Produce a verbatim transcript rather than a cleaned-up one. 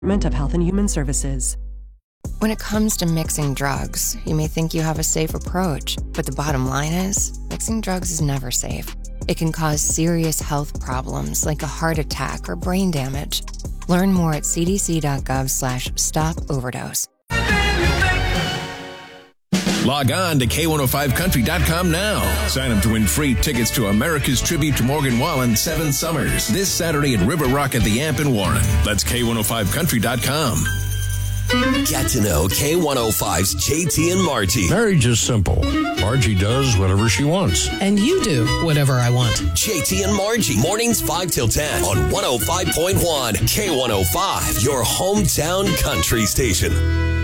Department of Health and Human Services. When it comes to mixing drugs, you may think you have a safe approach, but the bottom line is, mixing drugs is never safe. It can cause serious health problems like a heart attack or brain damage. Learn more at cdc.gov slash stop overdose. Log on to K one oh five country dot com now. Sign up to win free tickets to America's tribute to Morgan Wallen, Seven Summers, this Saturday at River Rock at the Amp in Warren. That's K one oh five country dot com. Get to know K one oh five's J T and Margie. Marriage is simple. Margie does whatever she wants. And you do whatever I want. J T and Margie, mornings five till ten on one oh five point one. K one oh five, your hometown country station.